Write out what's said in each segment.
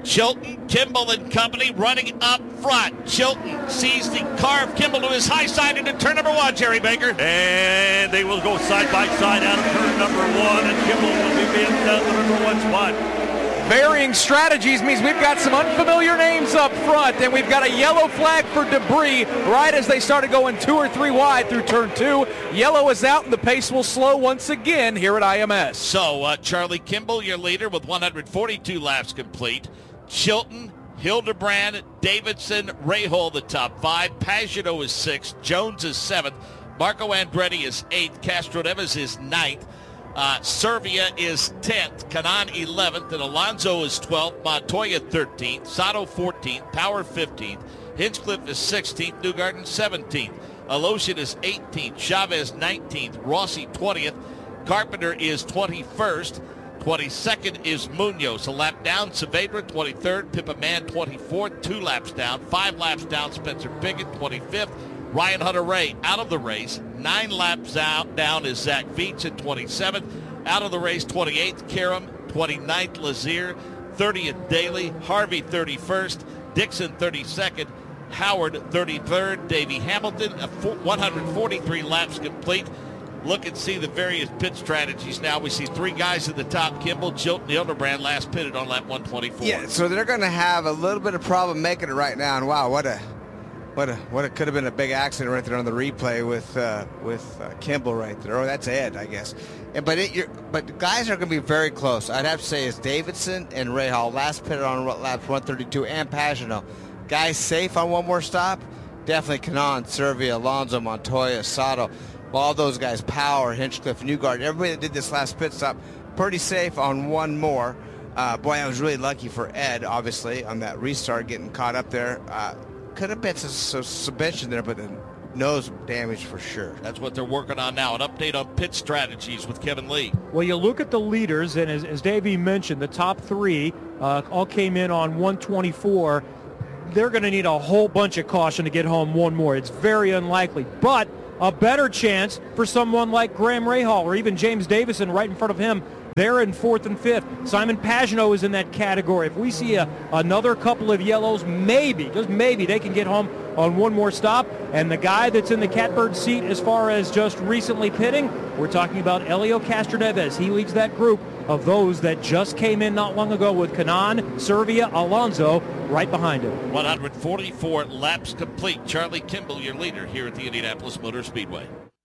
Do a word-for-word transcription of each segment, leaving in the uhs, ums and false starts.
Chilton, Kimball and company running up front. Chilton sees the car of Kimball to his high side into turn number one, Jerry Baker. And they will go side by side out of turn number one, and Kimball will be being down the number one spot. Varying strategies means we've got some unfamiliar names up front, and we've got a yellow flag for debris right as they started going two or three wide through turn two. Yellow is out, and the pace will slow once again here at I M S. So, uh, Charlie Kimball, your leader, with one hundred forty-two laps complete. Chilton, Hildebrand, Davidson, Rahal the top five. Pagano is sixth. Jones is seventh. Marco Andretti is eighth. Castroneves is ninth. Uh, Servia is tenth, Kanaan eleventh, and Alonso is twelfth, Montoya thirteenth, Sato fourteenth, Power fifteenth, Hinchcliffe is sixteenth, Newgarden seventeenth, Alosian is eighteenth, Chavez nineteenth, Rossi twentieth, Carpenter is twenty-first, twenty-second is Munoz, a lap down, Saavedra twenty-third, Pippa Mann twenty-fourth, two laps down, five laps down, Spencer Pigot twenty-fifth, Ryan Hunter-Reay out of the race. Nine laps out down is Zach Veach at twenty-seventh. Out of the race, twenty-eighth, Karam, twenty-ninth, Lazier, thirtieth, Daly, Harvey thirty-first, Dixon thirty-second, Howard thirty-third, Davey Hamilton, one hundred forty-three laps complete. Look and see the various pit strategies now. We see three guys at the top, Kimball, Chilton, Hildebrand, last pitted on lap one twenty-four. Yeah, so they're going to have a little bit of problem making it right now, and wow, what a What a, what it could have been a big accident right there on the replay with uh, with uh, Kimball right there. Oh, that's Ed, I guess. And, but it, you're, but the guys are going to be very close. I'd have to say it's Davidson and Rahal. Last pitted on laps one thirty-two, and Pagano. Guys safe on one more stop? Definitely Kanaan, Servia, Alonso, Montoya, Sato. All those guys, Power, Hinchcliffe, Newgarden. Everybody that did this last pit stop, pretty safe on one more. Uh, boy, I was really lucky for Ed, obviously, on that restart, getting caught up there. Uh, Could have been some, some suspension there, but the nose damage for sure. That's what they're working on now. An update on pit strategies with Kevin Lee. Well, you look at the leaders, and as, as Davey mentioned, the top three uh, all came in on one twenty-four. They're going to need a whole bunch of caution to get home one more. It's very unlikely, but a better chance for someone like Graham Rahal or even James Davison right in front of him. They're in fourth and fifth. Simon Pagano is in that category. If we see a, another couple of yellows, maybe, just maybe, they can get home on one more stop. And the guy that's in the catbird seat as far as just recently pitting, we're talking about Helio Castroneves. He leads that group of those that just came in not long ago with Kanaan, Servia, Alonso right behind him. one hundred forty-four laps complete. Charlie Kimball, your leader here at the Indianapolis Motor Speedway.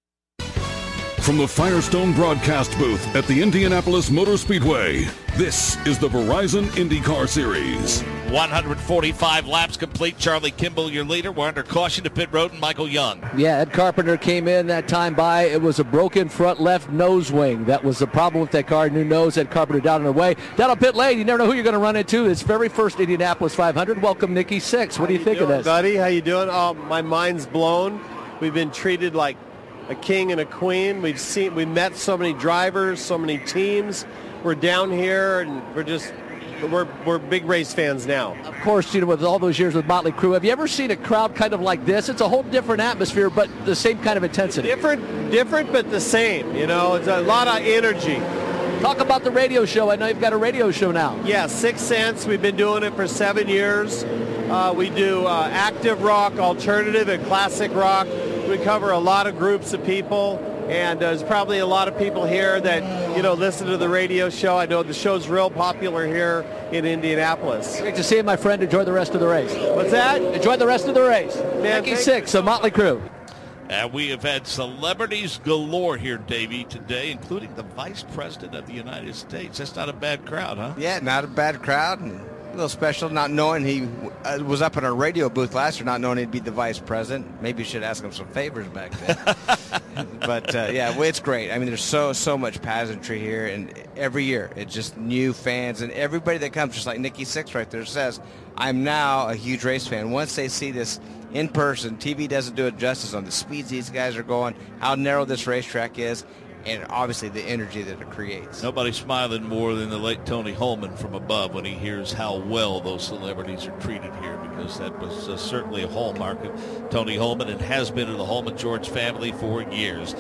From the Firestone broadcast booth at the Indianapolis Motor Speedway, this is the Verizon IndyCar Series. one hundred forty-five laps complete. Charlie Kimball, your leader. We're under caution to pit road and Michael Young. Yeah, Ed Carpenter came in that time by. It was a broken front left nose wing. That was the problem with that car. New nose, Ed Carpenter down on the way. Down on pit lane, you never know who you're going to run into. It's very first Indianapolis five hundred. Welcome, Nicky Six. What do you, you think doing, of this? Buddy, how you doing? Oh, my mind's blown. We've been treated like a king and a queen. We've seen, we met so many drivers, so many teams. We're down here, and we're just, we're we're big race fans now. Of course, you know, with all those years with Motley Crue, have you ever seen a crowd kind of like this? It's a whole different atmosphere, but the same kind of intensity. Different, different, but the same. You know, it's a lot of energy. Talk about the radio show. I know you've got a radio show now. Yeah, Six Sense. We've been doing it for seven years. Uh, we do uh, active rock, alternative, and classic rock. We cover a lot of groups of people, and there's probably a lot of people here that, you know, listen to the radio show. I know the show's real popular here in Indianapolis. Great to see you, my friend. Enjoy the rest of the race. What's that? Enjoy the rest of the race. Man, Nicky Six, a Motley Crue. And we have had celebrities galore here, Davey, today, including the Vice President of the United States. That's not a bad crowd, huh? Yeah, not a bad crowd. And a little special, not knowing he uh, was up in our radio booth last year, not knowing he'd be the Vice President. Maybe you should ask him some favors back then. But, uh, yeah, well, it's great. I mean, there's so, so much pageantry here, and every year it's just new fans. And everybody that comes, just like Nicky Six right there says, I'm now a huge race fan. Once they see this in person, T V doesn't do it justice on the speeds these guys are going, how narrow this racetrack is, and obviously the energy that it creates. Nobody's smiling more than the late Tony Holman from above when he hears how well those celebrities are treated here, because that was uh, certainly a hallmark of Tony Holman and has been in the Holman George family for years.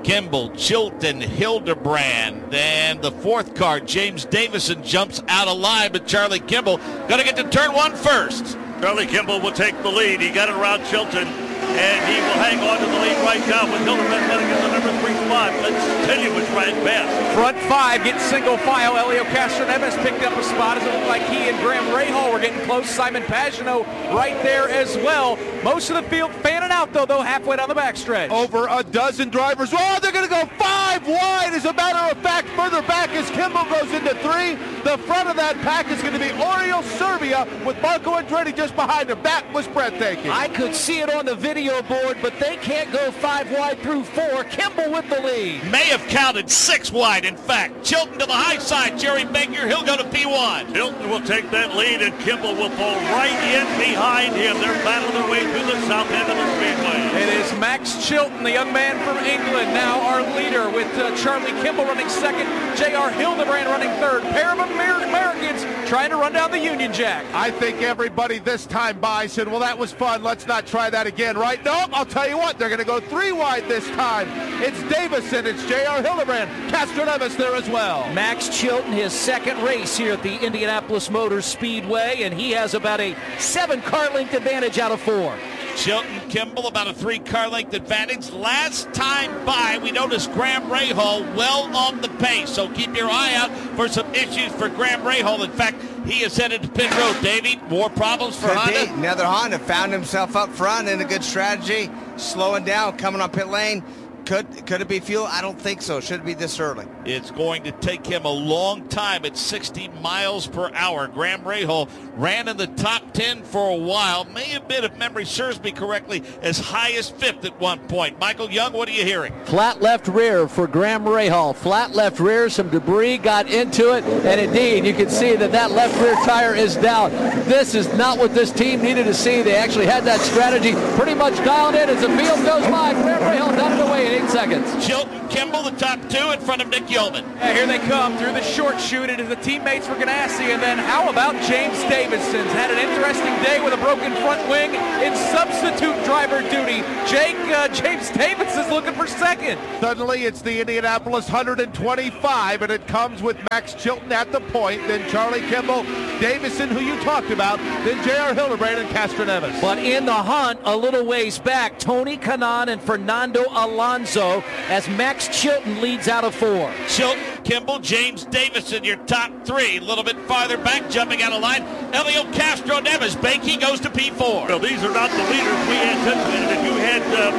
Kimball, Chilton, Hildebrand. Then the fourth car, James Davison, jumps out of line, but Charlie Kimball going to get to turn one first. Charlie Kimball will take the lead. He got it around Chilton, and he will hang on to the lead right now with Hildebrand running in the number three spot. Let's tell you which right best. Front five gets single file. Elio Castroneves picked up a spot as it looked like he and Graham Rahal were getting close. Simon Pagano right there as well. Most of the field fanning out, though, though halfway down the backstretch. Over a dozen drivers. Oh, they're going to go five wide. As a matter of fact, further back as Kimball goes into three. The front of that pack is going to be Oriol Serbia with Marco Andretti just behind him. That was breathtaking. I could see it on the video board, but they can't go five wide through four. Kimball with the lead. May have counted six wide, in fact. Chilton to the high side. Jerry Baker, he'll go to P one. Chilton will take that lead, and Kimball will fall right in behind him. They're battling their way through the south end of the speedway. It is Max Chilton, the young man from England, now our leader, with uh, Charlie Kimball running second, J R Hildebrand running third. Pair of Amer- Americans trying to run down the Union Jack. I think everybody this time by said, well, that was fun. Let's not try that again, right? Nope, I'll tell you what, they're going to go three wide this time. It's Davison, it's J R Hildebrand, Castroneves there as well. Max Chilton, his second race here at the Indianapolis Motor Speedway, and he has about a seven car length advantage out of four. Chilton, Kimball, about a three-car length advantage. Last time by, we noticed Graham Rahal well on the pace, so keep your eye out for some issues for Graham Rahal. In fact, he is headed to pit road. Davey, more problems for Indeed. Honda? Another Honda found himself up front in a good strategy, slowing down, coming on pit lane. Could could it be fuel? I don't think so. Should it be this early? It's going to take him a long time at sixty miles per hour. Graham Rahal ran in the top ten for a while. May have been, if memory serves me correctly, as high as fifth at one point. Michael Young, what are you hearing? Flat left rear for Graham Rahal. Flat left rear, some debris got into it, and indeed, you can see that that left rear tire is down. This is not what this team needed to see. They actually had that strategy pretty much dialed in as the field goes by. Graham Rahal done it away in eight seconds. Chilton, Kimball, the top two in front of Nick Yeoman. Yeah, here they come through the short chute. It is the teammates for Ganassi, and then how about James Davison's had an interesting day with a broken front wing in substitute driver duty. Jake, uh, James Davison's looking for second. Suddenly it's the Indianapolis one twenty-five, and it comes with Max Chilton at the point, then Charlie Kimball, Davison, who you talked about, then J R Hildebrand and Castroneves. But in the hunt, a little ways back, Tony Kanaan and Fernando Alonso as Max Chilton leads out of four. Chilton, Kimball, James Davison, your top three. A little bit farther back, jumping out of line, Elio Castroneves. Bakey goes to P four. Well, these are not the leaders we anticipated. If you had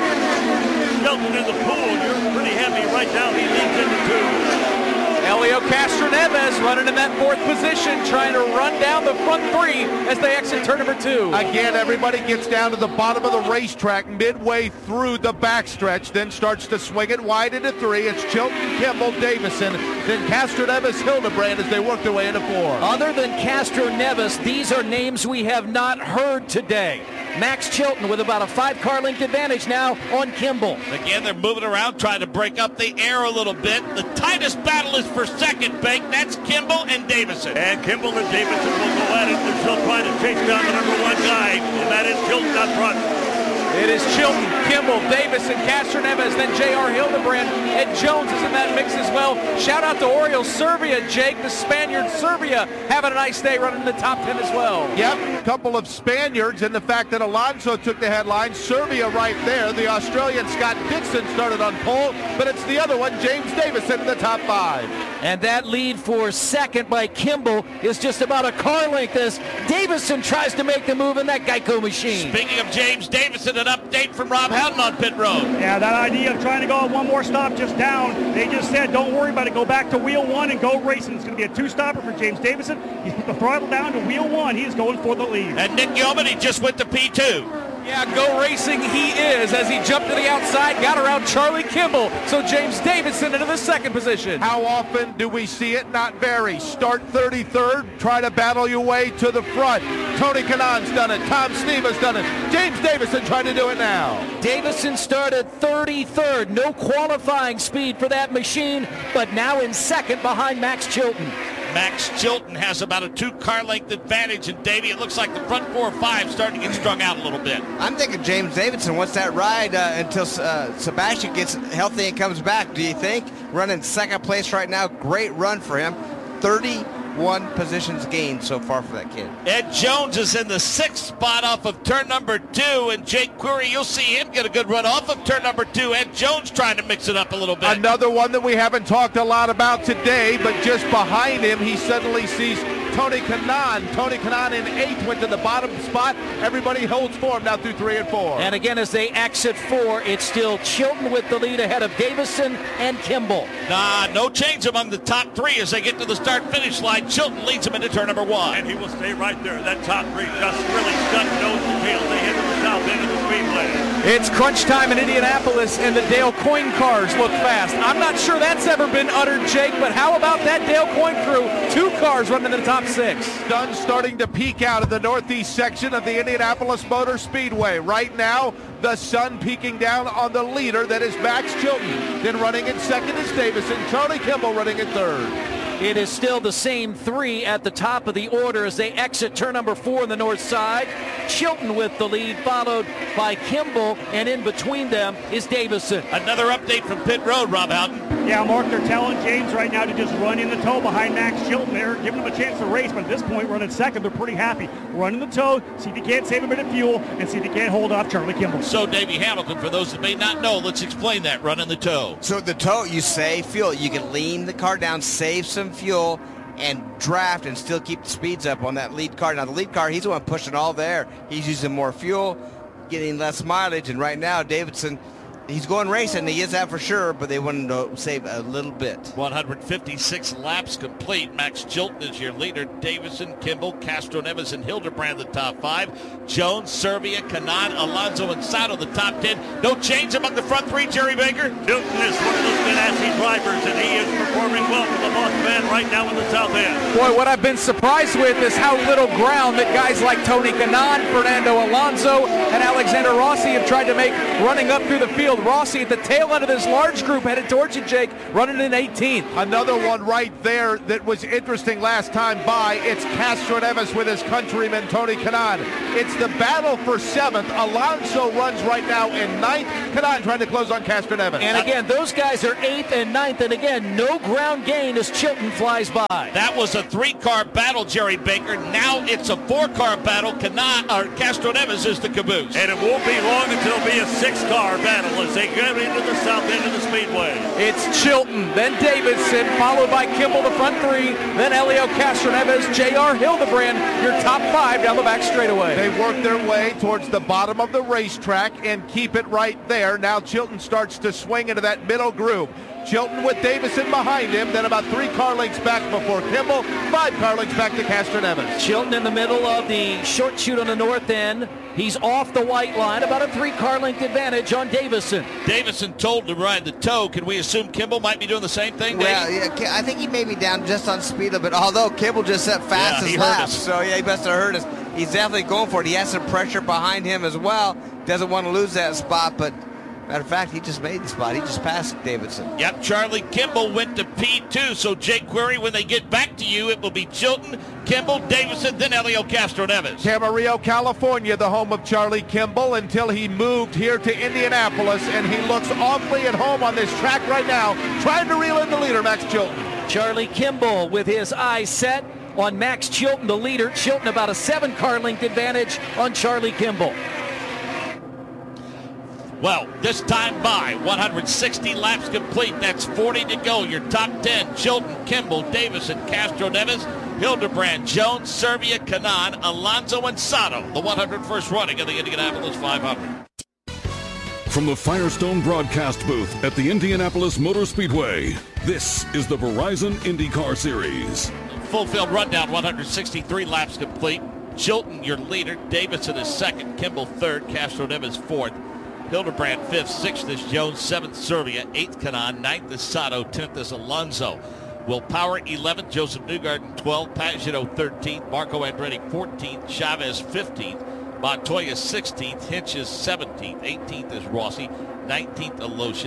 uh, Chilton in the pool, you're pretty happy right now. He leads into two. Elio Castroneves running in that fourth position, trying to run down the front three as they exit turn number two. Again, everybody gets down to the bottom of the racetrack midway through the backstretch, then starts to swing it wide into three. It's Chilton, Kimball, Davison, then Castroneves, Hildebrand as they work their way into four. Other than Castroneves, these are names we have not heard today. Max Chilton with about a five-car length advantage now on Kimball. Again, they're moving around, trying to break up the air a little bit. The tightest battle is for second, Bake. That's Kimball and Davison. And Kimball and Davison will go at it. They're still trying to chase down the number one guy, and that is Chilton up front. It is Chilton, Kimball, Davison, Castroneves, then J R Hildebrand. Ed Jones is in that mix as well. Shout out to Oriol Serbia, Jake, the Spaniard. Serbia having a nice day running in the top ten as well. Yep, a couple of Spaniards, and the fact that Alonso took the headline. Serbia right there. The Australian Scott Dixon started on pole, but it's the other one, James Davison, in the top five. And that lead for second by Kimball is just about a car length as Davison tries to make the move in that Geico machine. Speaking of James Davison, an update from Rob Houghton on pit road. Yeah, that idea of trying to go one more stop just down, they just said, don't worry about it, go back to wheel one and go racing. It's going to be a two-stopper for James Davison. He's put the throttle down to wheel one. He is going for the lead. And Nick Yeoman, he just went to P two. Yeah, go racing he is as he jumped to the outside, got around Charlie Kimball. So James Davison into the second position. How often do we see it? Not very. Start thirty-third, try to battle your way to the front. Tony Kanaan's done it. Tom Sneema's done it. James Davison trying to do it now. Davison started thirty-third. No qualifying speed for that machine, but now in second behind Max Chilton. Max Chilton has about a two-car length advantage, and Davey, it looks like the front four or five starting to get strung out a little bit. I'm thinking James Davidson wants that ride uh, until uh, Sebastian gets healthy and comes back. Do you think? Running second place right now. Great run for him. thirty-one positions gained so far for that kid. Ed Jones is in the sixth spot off of turn number two, and Jake Query, you'll see him get a good run off of turn number two. Ed Jones trying to mix it up a little bit. Another one that we haven't talked a lot about today, but just behind him, he suddenly sees Tony Kanaan. Tony Kanaan in eighth went to the bottom spot. Everybody holds form now through three and four. And again, as they exit four, it's still Chilton with the lead ahead of Davison and Kimball. Nah, no change among the top three as they get to the start-finish line. Chilton leads them into turn number one. And he will stay right there. That top three just really stuck nose to tail. They hit the south end of the speedway. It's crunch time in Indianapolis, and the Dale Coyne cars look fast. I'm not sure that's ever been uttered, Jake, but how about that Dale Coyne crew? Two cars running in the top six. Sun starting to peek out of the northeast section of the Indianapolis Motor Speedway. Right now, the sun peeking down on the leader, that is Max Chilton. Then running in second is Davison. Charlie Kimball running in third. It is still the same three at the top of the order as they exit turn number four on the north side. Chilton with the lead, followed by Kimball, and in between them is Davison. Another update from pit road, Rob Houghton. Yeah, Mark, they're telling James right now to just run in the toe behind Max Chilton. They're giving him a chance to race, but at this point, running second, they're pretty happy. Run in the toe, see if you can't save a bit of fuel, and see if you can't hold off Charlie Kimball. So, Davey Hamilton, for those that may not know, let's explain that, run in the toe. So the toe, you save fuel. You can lean the car down, save some fuel, and draft and still keep the speeds up on that lead car. Now, the lead car, he's the one pushing all there. He's using more fuel, getting less mileage, and right now, Davidson, he's going racing. He is that for sure, but they wanted to save a little bit. one hundred fifty-six laps complete. Max Chilton is your leader. Davison, Kimball, Castro Neves, and Hildebrand the top five. Jones, Servia, Kanaan, Alonso, and Sato the top ten. No change among the front three, Jerry Baker. Chilton is one of those Ganassi drivers, and he is performing well for the boss man right now in the south end. Boy, what I've been surprised with is how little ground that guys like Tony Kanaan, Fernando Alonso, and Alexander Rossi have tried to make running up through the field. Rossi at the tail end of this large group headed towards you, Jake, running in eighteenth. Another one right there that was interesting last time by. It's Castro Neves with his countryman Tony Kanaan. It's the battle for seventh. Alonso runs right now in ninth. Kanaan trying to close on Castro Neves. And again, those guys are eighth and ninth, and again, no ground gain as Chilton flies by. That was a three-car battle, Jerry Baker. Now it's a four-car battle. Kanaan, or Castro Neves is the caboose. And it won't be long until it'll be a six-car battle as they get into the south end of the speedway. It's Chilton, then Davidson, followed by Kimball, the front three, then Elio Castro Neves, J R Hildebrand, your top five down the back straightaway. They work their way towards the bottom of the racetrack and keep it right there. Now Chilton starts to swing into that middle group. Chilton with Davison behind him, then about three car lengths back before Kimball, five car lengths back to Castro Neves. Chilton in the middle of the short chute on the north end. He's off the white line, about a three car length advantage on Davison. Davison told to ride the toe. Can we assume Kimball might be doing the same thing, Dave? Well, yeah, I think he may be down just on speed a bit, although Kimball just set fastest Yeah, he heard laps. us. So, yeah, he must have heard us. He's definitely going for it. He has some pressure behind him as well. Doesn't want to lose that spot, but matter of fact, he just made the spot. He just passed Davidson. Yep, Charlie Kimball went to P two. So, Jake Query, when they get back to you, it will be Chilton, Kimball, Davison, then Elio Castro Neves. Camarillo, California, the home of Charlie Kimball, until he moved here to Indianapolis, and he looks awfully at home on this track right now, trying to reel in the leader, Max Chilton. Charlie Kimball with his eyes set on Max Chilton, the leader. Chilton about a seven car length advantage on Charlie Kimball. Well, this time by one hundred sixty laps complete. That's forty to go. Your top ten, Chilton, Kimball, Davison, Castro Neves, Hildebrand, Jones, Servia, Kanaan, Alonso, and Sato. The one hundred first running of the Indianapolis five hundred. From the Firestone broadcast booth at the Indianapolis Motor Speedway, this is the Verizon IndyCar Series. Full field rundown, one hundred sixty-three laps complete. Chilton, your leader. Davison is second. Kimball third. Castro Neves fourth. Hildebrand fifth. Sixth is Jones. Seventh, Servia. Eighth, Kanaan. Ninth is Sato. Tenth is Alonso. Will Power eleventh. Joseph Newgarden twelfth. Pagano thirteenth. Marco Andretti fourteenth. Chavez fifteenth. Montoya sixteenth. Hinch is seventeenth. eighteenth is Rossi. nineteenth, Alosian.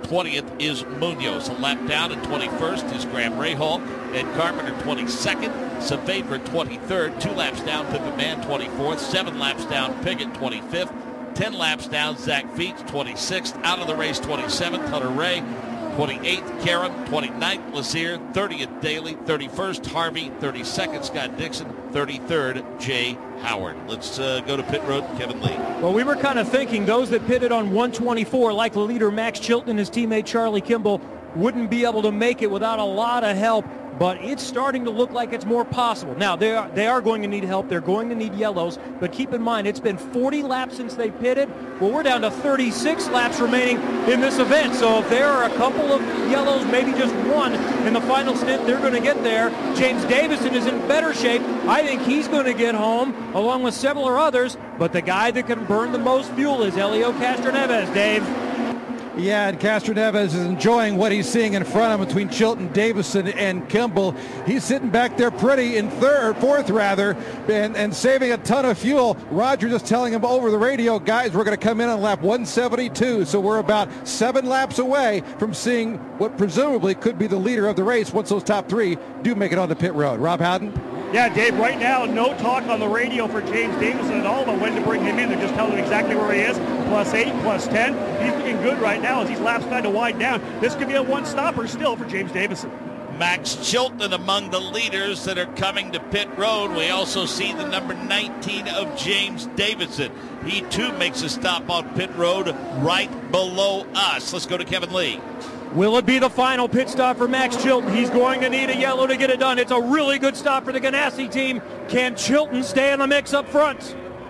twentieth is Munoz. A lap down at twenty-first is Graham Rahal. Ed Carpenter twenty-second. Saavedra twenty-third. Two laps down, Pippa Mann twenty-fourth. Seven laps down, Piggott twenty-fifth. Ten laps down, Zach Veach twenty-sixth. Out of the race twenty-seventh, Hunter Ray. twenty-eighth, Karam. twenty-ninth, Lazier. thirtieth, Daly. thirty-first, Harvey. thirty-second, Scott Dixon. thirty-third, Jay Howard. Let's uh, go to pit road, Kevin Lee. Well, we were kind of thinking those that pitted on one twenty-four, like the leader Max Chilton and his teammate Charlie Kimball, wouldn't be able to make it without a lot of help. But it's starting to look like it's more possible. Now, they are, they are going to need help. They're going to need yellows. But keep in mind, it's been forty laps since they pitted. Well, we're down to thirty-six laps remaining in this event. So if there are a couple of yellows, maybe just one in the final stint, they're going to get there. James Davison is in better shape. I think he's going to get home, along with several others. But the guy that can burn the most fuel is Helio Castroneves, Dave. Yeah, and Castroneves is enjoying what he's seeing in front of him between Chilton, Davison, and Kimball. He's sitting back there pretty in third, fourth rather, and, and saving a ton of fuel. Roger just telling him over the radio, guys, we're going to come in on lap one seventy-two, so we're about seven laps away from seeing what presumably could be the leader of the race once those top three do make it onto pit road. Rob Howden? Yeah, Dave, right now, no talk on the radio for James Davison at all about when to bring him in. They're just telling him exactly where he is, plus eight, plus ten. He's looking good right now as these laps trying to widen down. This could be a one-stopper still for James Davison. Max Chilton among the leaders that are coming to pit road. We also see the number nineteen of James Davison. He, too, makes a stop on pit road right below us. Let's go to Kevin Lee. Will it be the final pit stop for Max Chilton? He's going to need a yellow to get it done. It's a really good stop for the Ganassi team. Can Chilton stay in the mix up front?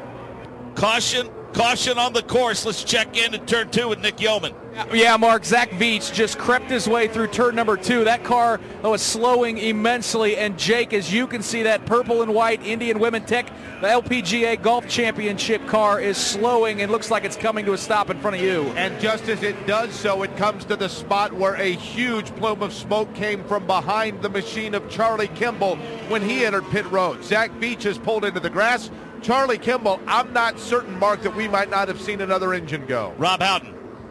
Caution, caution on the course. Let's check in at turn two with Nick Yeoman. Yeah, Mark, Zach Veach just crept his way through turn number two. That car was slowing immensely, and Jake, as you can see, that purple and white Indian Women Tech, the L P G A Golf Championship car is slowing and looks like it's coming to a stop in front of you. And just as it does so, it comes to the spot where a huge plume of smoke came from behind the machine of Charlie Kimball when he entered pit road. Zach Veach has pulled into the grass. Charlie Kimball, I'm not certain, Mark, that we might not have seen another engine go. Rob Howden.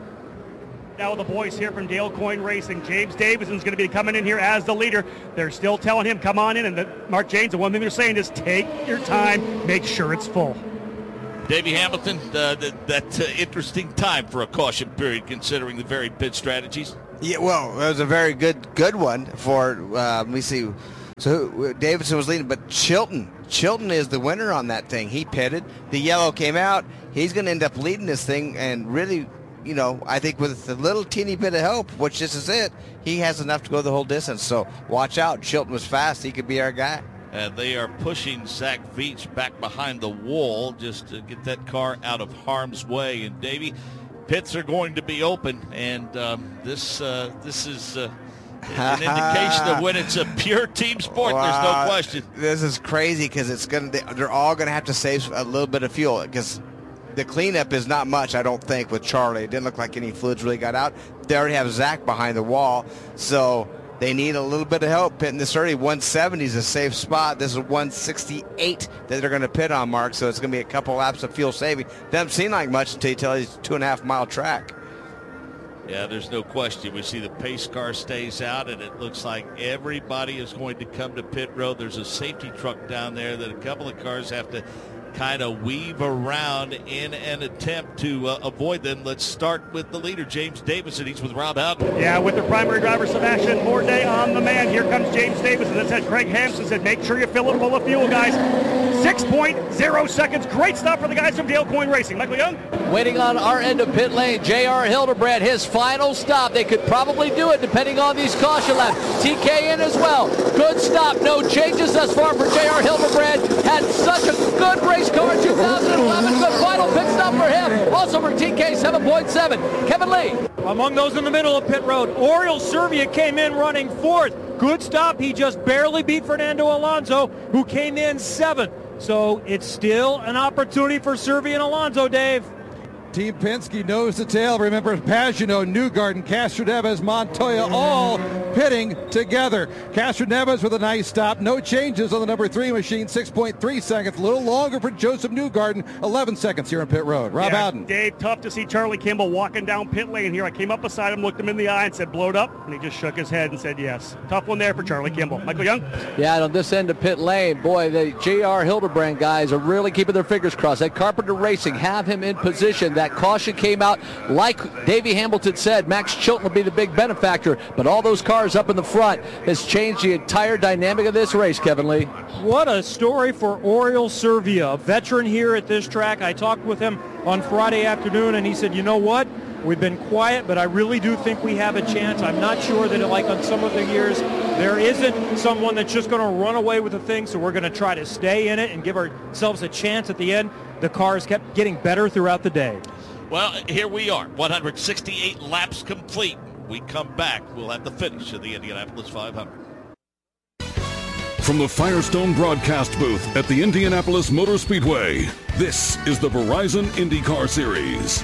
Now the boys here from Dale Coyne Racing. James Davison's going to be coming in here as the leader. They're still telling him, come on in. And the, Mark James, the one thing they're saying is take your time, make sure it's full. Davey Hamilton, uh, that, that uh, interesting time for a caution period considering the varied pit strategies. Yeah, well, it was a very good good one for, uh, let me see. So Davison was leading, but Chilton, Chilton is the winner on that thing. He pitted. The yellow came out. He's going to end up leading this thing and really, you know, I think with a little teeny bit of help, which this is it, he has enough to go the whole distance. So watch out. Chilton was fast. He could be our guy. And they are pushing Zach Veach back behind the wall just to get that car out of harm's way. And, Davey, pits are going to be open, and um, this uh, this is uh, an indication of when it's a pure team sport. Wow. There's no question. This is crazy because it's gonna. They're all going to have to save a little bit of fuel because the cleanup is not much, I don't think, with Charlie. It didn't look like any fluids really got out. They already have Zach behind the wall, so they need a little bit of help pitting this early. one seventy is a safe spot. This is one sixty-eight that they're going to pit on, Mark, so it's going to be a couple laps of fuel saving. Doesn't seem like much until you tell these two and a half mile track. Yeah, there's no question. We see the pace car stays out, and it looks like everybody is going to come to pit road. There's a safety truck down there that a couple of cars have to kind of weave around in an attempt to uh, avoid them. Let's start with the leader, James Davison. He's with Rob Howden. Yeah, with the primary driver, Sebastian Bourdais on the man. Here comes James Davison. That said, Craig Hampson said, make sure you fill it full of fuel, guys. six point oh seconds. Great stop for the guys from Dale Coyne Racing. Michael Young? Waiting on our end of pit lane, J R Hildebrand, his final stop. They could probably do it depending on these caution laps. T K in as well. Good stop. No changes thus far for J R Hildebrand. Had such a good race car in two thousand eleven. Good final pit stop for him. Also for T K, seven point seven. Kevin Lee. Among those in the middle of pit road, Oriol Servia came in running fourth. Good stop. He just barely beat Fernando Alonso, who came in seventh. So it's still an opportunity for Servia and Alonso, Dave. Team Penske nose to tail. Remember, Pagenaud, Newgarden, Castroneves, Montoya all pitting together. Castroneves with a nice stop. No changes on the number three machine. six point three seconds. A little longer for Joseph Newgarden. eleven seconds here on pit road. Rob yeah, Bowden. Dave, tough to see Charlie Kimball walking down pit lane here. I came up beside him, looked him in the eye, and said, "Blowed up?" And he just shook his head and said, "Yes." Tough one there for Charlie Kimball. Michael Young? Yeah, and on this end of pit lane, boy, the J R Hildebrand guys are really keeping their fingers crossed. That Carpenter Racing have him in position. That caution came out, like Davey Hamilton said, Max Chilton will be the big benefactor, but all those cars up in the front has changed the entire dynamic of this race, Kevin Lee. What a story for Oriol Servia, a veteran here at this track. I talked with him on Friday afternoon, and he said, you know what? We've been quiet, but I really do think we have a chance. I'm not sure that, like on some of the years, there isn't someone that's just going to run away with the thing, so we're going to try to stay in it and give ourselves a chance at the end. The cars kept getting better throughout the day. Well, here we are, one hundred sixty-eight laps complete. We come back, we'll have the finish of the Indianapolis five hundred. From the Firestone broadcast booth at the Indianapolis Motor Speedway, this is the Verizon IndyCar Series.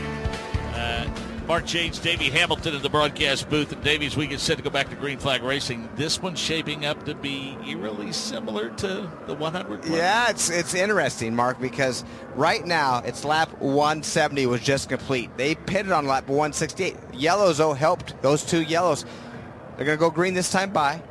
Uh, Mark James, Davey Hamilton in the broadcast booth. And Davey's we get set to go back to Green Flag Racing. This one's shaping up to be eerily similar to the one hundred. Yeah, it's it's interesting, Mark, because right now it's lap one seventy was just complete. They pitted on lap one sixty-eight. Yellows, oh, helped. Those two yellows. They're going to go green this time by.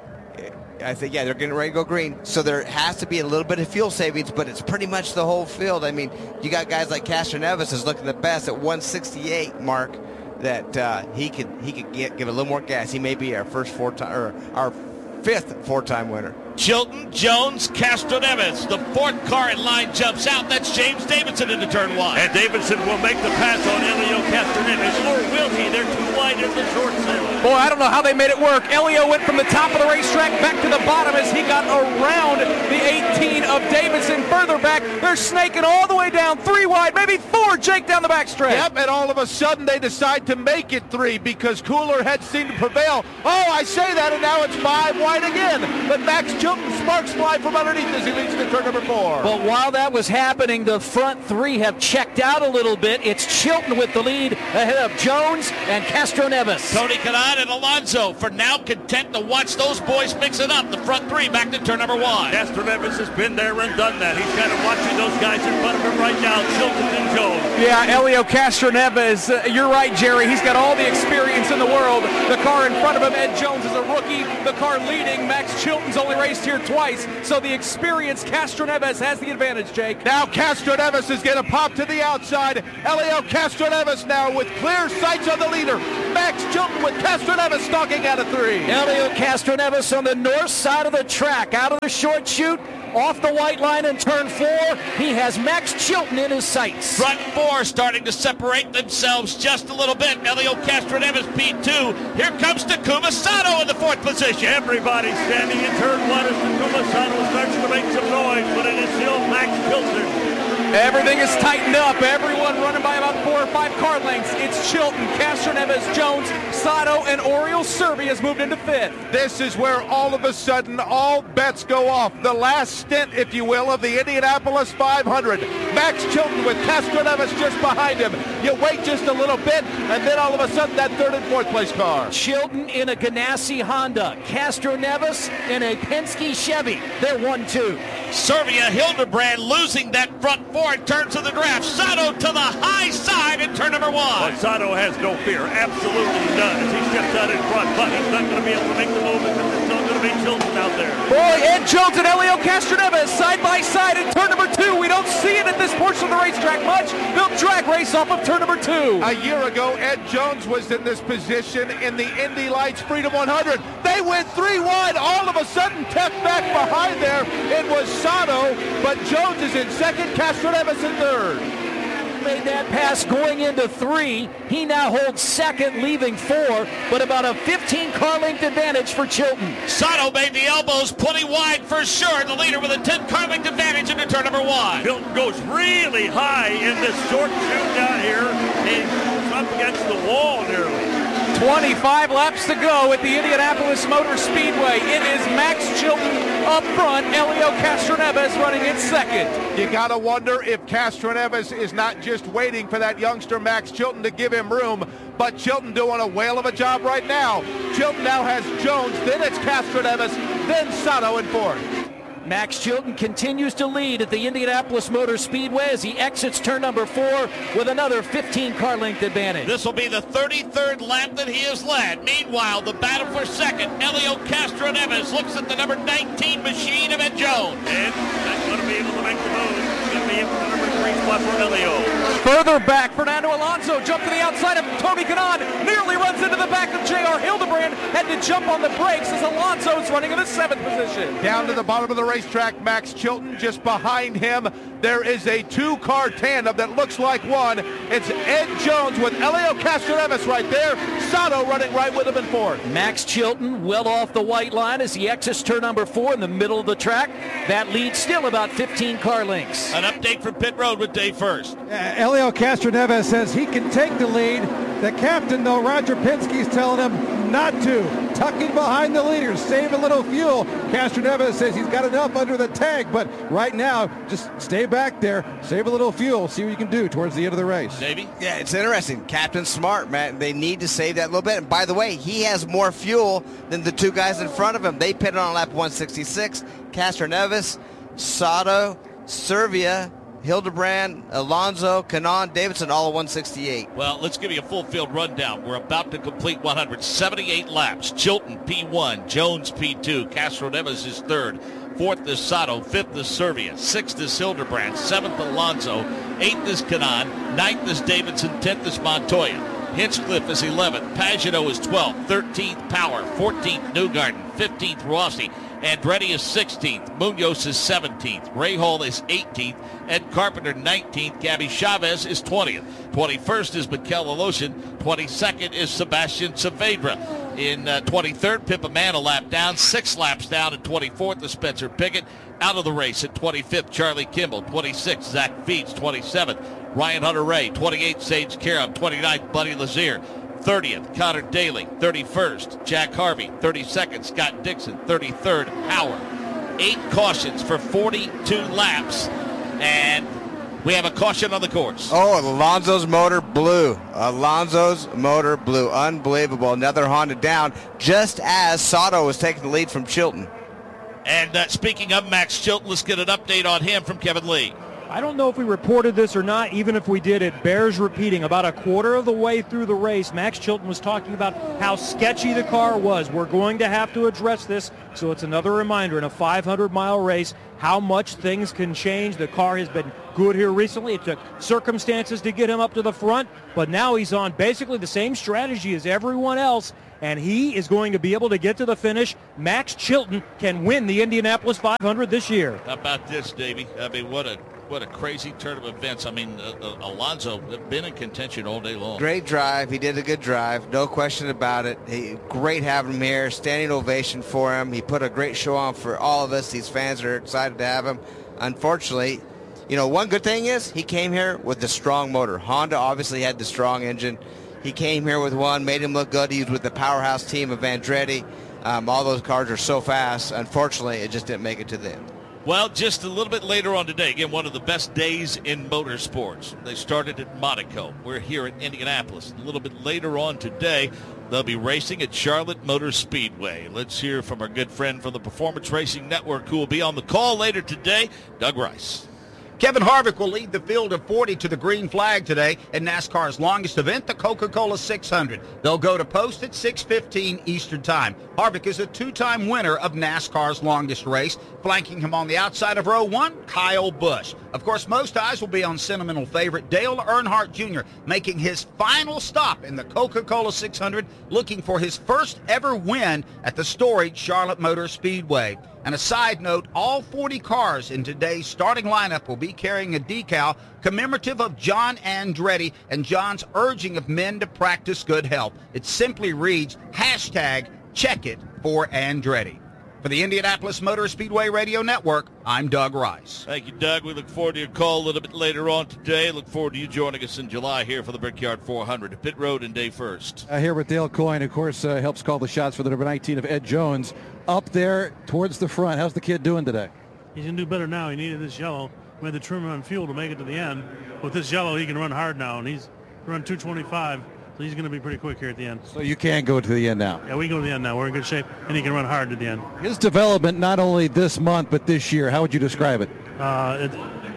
I think, yeah, they're getting ready to go green. So there has to be a little bit of fuel savings, but it's pretty much the whole field. I mean, you got guys like Castroneves is looking the best at one sixty-eight, Mark, that uh, he could he could get, give a little more gas. He may be our first four-time, or our fifth four-time winner. Chilton, Jones, Castroneves. The fourth car in line jumps out. That's James Davidson into turn one. And Davidson will make the pass on Elio Castroneves. Or will he? They're too wide in the short side. Boy, I don't know how they made it work. Elio went from the top of the racetrack back to the bottom as he got around the eighteen of Davidson. Further back, they're snaking all the way down. Three wide, maybe four, Jake, down the backstretch. Yep, and all of a sudden they decide to make it three because cooler heads seem to prevail. Oh, I say that, and now it's five wide again. But Max Chilton sparks fly from underneath as he leads to turn number four. But while that was happening, the front three have checked out a little bit. It's Chilton with the lead ahead of Jones and Castroneves. Tony Kanaan and Alonso for now content to watch those boys mix it up. The front three back to turn number one. Castroneves has been there and done that. He's kind of watching those guys in front of him right now, Chilton and Jones. Yeah, Elio Castroneves, uh, you're right, Jerry. He's got all the experience in the world. The car in front of him, Ed Jones, is a rookie. The car leading, Max Chilton's only raced here twice, so the experienced Castroneves has the advantage, Jake. Now Castroneves is going to pop to the outside. Elio Castroneves now with clear sights on the leader. Max Chilton with Castroneves stalking out of three. Elio Castroneves on the north side of the track, out of the short chute, off the white line in turn four. He has Max Chilton in his sights. Front four starting to separate themselves just a little bit. Elio Castroneves P two. Here comes Takuma Sato in the fourth position. Everybody's standing in turn one as Takuma Sato starts to make some noise, but it is still Max Chilton. Everything is tightened up. Everyone running by about four or five car lengths. It's Chilton, Castroneves, Jones, Sato, and Oriol Servia has moved into fifth. This is where all of a sudden all bets go off. The last stint, if you will, of the Indianapolis five hundred. Max Chilton with Castroneves just behind him. You wait just a little bit, and then all of a sudden that third and fourth place car. Chilton in a Ganassi Honda. Castroneves in a Penske Chevy. They're one two. Servia Hildebrand losing that front four in turns of the draft. Sato to the high side in turn number one. But Sato has no fear. Absolutely none as he steps out in front. But he's not going to be able to make the move because it's still going to be Chilton out there. Boy, Ed Jones and Elio Castroneves side by side in turn number two. We don't see it at this portion of the racetrack much. They'll drag race off of turn number two. A year ago, Ed Jones was in this position in the Indy Lights Freedom one hundred. They went three wide. All of a sudden, tucked back behind there. It was Sato, but Jones is in second, Castroneves in third. Made that pass going into three. He now holds second, leaving four, but about a fifteen car length advantage for Chilton. Sato made the elbows plenty wide for sure. The leader with a ten car length advantage into turn number one. Chilton goes really high in this short chute down here. He goes up against the wall nearly. twenty-five laps to go at the Indianapolis Motor Speedway. It is Max Chilton up front, Elio Castroneves Castroneves running in second. You got to wonder if Castroneves is not just waiting for that youngster Max Chilton to give him room, but Chilton doing a whale of a job right now. Chilton now has Jones, then it's Castroneves, then Sato in fourth. Max Chilton continues to lead at the Indianapolis Motor Speedway as he exits turn number four with another fifteen car length advantage. This will be the thirty-third lap that he has led. Meanwhile, the battle for second, Helio Castroneves looks at the number nineteen machine of Ed Jones. And that's going to be able to make the move. It's going to be able to number three spot for Helio. Further back, Fernando Alonso jumped to the outside of Tony Kanaan, nearly runs into the back of J R Hildebrand, had to jump on the brakes as Alonso's running in the seventh position. Down to the bottom of the racetrack, Max Chilton just behind him. There is a two-car tandem that looks like one. It's Ed Jones with Helio Castroneves right there. Sato running right with him in fourth. Max Chilton well off the white line as he exits turn number four in the middle of the track. That lead still about fifteen car lengths. An update from pit road with Dave First. Uh, Helio Castroneves says he can take the lead. The captain, though, Roger Penske's telling him not to. Tucking behind the leaders, save a little fuel. Castroneves says he's got enough under the tank, but right now, just stay back there, save a little fuel, see what you can do towards the end of the race. Davey? Yeah, it's interesting. Captain's smart, man. They need to save that little bit. And by the way, he has more fuel than the two guys in front of him. They pitted on lap one sixty-six. Castroneves, Sato, Servia, Hildebrand, Alonso, Kanaan, Davidson, all at one sixty-eight. Well, let's give you a full field rundown. We're about to complete one hundred seventy-eight laps. Chilton P one, Jones P two, Castroneves is third. Fourth is Sato, fifth is Servia, sixth is Hildebrand, seventh Alonso, eighth is Kanaan, ninth is Davidson, tenth is Montoya. Hinchcliffe is eleventh, Pagenaud is twelfth, thirteenth Power, fourteenth Newgarden, fifteenth Rossi, Andretti is sixteenth, Munoz is seventeenth, Rahal is eighteenth, Ed Carpenter nineteenth, Gabby Chavez is twentieth, twenty-first is Mikel Aloshin, twenty-second is Sebastian Saavedra. In uh, twenty-third, Pippa Mann a lap down, six laps down, and twenty-fourth is Spencer Pickett. Out of the race at twenty-fifth, Charlie Kimball, twenty-sixth, Zach Feeds, twenty-seventh, Ryan Hunter-Ray, twenty-eighth, Sage Karam, twenty-ninth, Buddy Lazier, thirtieth, Connor Daly, thirty-first, Jack Harvey, thirty-second, Scott Dixon, thirty-third, Howard. Eight cautions for forty-two laps, and we have a caution on the course. Oh, Alonso's motor blew. Alonso's motor blew. Unbelievable. Another Honda down, just as Sato was taking the lead from Chilton. And uh, speaking of Max Chilton, let's get an update on him from Kevin Lee. I don't know if we reported this or not. Even if we did, it bears repeating. About a quarter of the way through the race, Max Chilton was talking about how sketchy the car was. We're going to have to address this, so it's another reminder in a five hundred mile race how much things can change. The car has been good here recently. It took circumstances to get him up to the front, but now he's on basically the same strategy as everyone else, and he is going to be able to get to the finish. Max Chilton can win the Indianapolis five hundred this year. How about this, Davey? I mean, what a what a crazy turn of events. I mean, uh, uh, Alonso been in contention all day long. Great drive. He did a good drive. No question about it. He, great having him here. Standing ovation for him. He put a great show on for all of us. These fans are excited to have him. Unfortunately, you know, one good thing is he came here with the strong motor. Honda obviously had the strong engine. He came here with one, made him look good. He was with the powerhouse team of Andretti. Um, all those cars are so fast. Unfortunately, it just didn't make it to the end. Well, just a little bit later on today, again, one of the best days in motorsports. They started at Monaco. We're here at Indianapolis. A little bit later on today, they'll be racing at Charlotte Motor Speedway. Let's hear from our good friend from the Performance Racing Network who will be on the call later today, Doug Rice. Kevin Harvick will lead the field of forty to the green flag today in NASCAR's longest event, the Coca-Cola six hundred. They'll go to post at six fifteen Eastern Time. Harvick is a two-time winner of NASCAR's longest race. Flanking him on the outside of row one, Kyle Busch. Of course, most eyes will be on sentimental favorite Dale Earnhardt Junior, making his final stop in the Coca-Cola six hundred, looking for his first ever win at the storied Charlotte Motor Speedway. And a side note, all forty cars in today's starting lineup will be carrying a decal commemorative of John Andretti and John's urging of men to practice good health. It simply reads, hashtag check it for Andretti. For the Indianapolis Motor Speedway Radio Network, I'm Doug Rice. Thank you, Doug. We look forward to your call a little bit later on today. Look forward to you joining us in July here for the Brickyard four hundred. Pit Road and Day First. Uh, here with Dale Coyne, of course, uh, helps call the shots for the number nineteen of Ed Jones. Up there towards the front. How's the kid doing today? He's going to do better now. He needed this yellow. We had the trim on fuel to make it to the end. With this yellow, he can run hard now, and he's run two twenty-five, so he's going to be pretty quick here at the end. So you can go to the end now. Yeah, we can go to the end now. We're in good shape, and he can run hard to the end. His development not only this month but this year, how would you describe it? Uh, it's